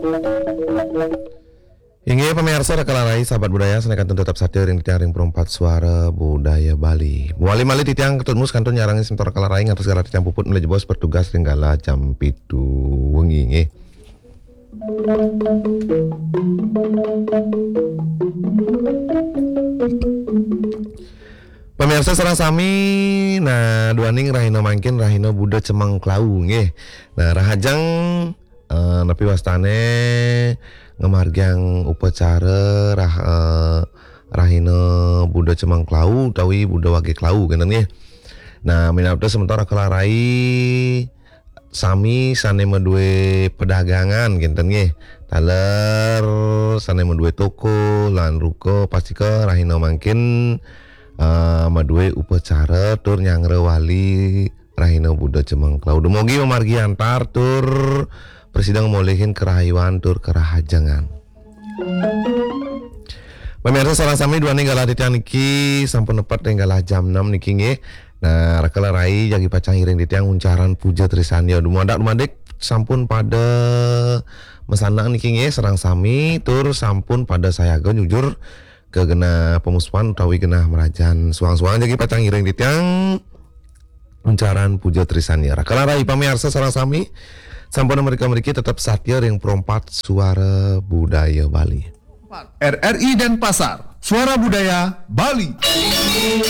Hingga pemirsa rekalarai sahabat budaya senekantun tetap satir yang ditiang perempat suara budaya Bali. Muali mali ditiang ketutmus kantun nyarangi sentor rekalarai ngantos segala ditiang puput mulai bos bertugas tinggala jam 7 wengi nggih. Pemirsa sareng sami duaning rahina mangkin rahina Buddha Cemang Klau nggih. Rahajang nepi wastane ngemargiang upacara rahina Buddha Cemang Klau utawi Buddha Wage Klau kenen nggih. Minapta sementara kelarai sami sane medue pedagangan kinten nggih. Taler sane medue toko lan ruko pasti ke rahina mangkin madue upacara tur nyangre wali rahina Buddha Cemang Klau. Dumugi memargi antar tur presiden ngolehin kerahayuan tur kerahajangan. Pemirsa salah sami dua ninggala ditiang niki sampun nepat ninggala jam 6 niki nggih. Rekala rai jagi pacang iring ditiang uncaran puja trisanyo dumadak sampun pada mesanang niki nggih serang sami tur sampun pada sayaga jujur ke gena pemuspan utawi gena merajan suang-suang jagi pacang iring ditiang uncaran puja trisanyo. Rekala rai pamirsa sareng sami sampun mereka tetap satya yang perempat suara budaya Bali. RRI Denpasar, Suara Budaya Bali.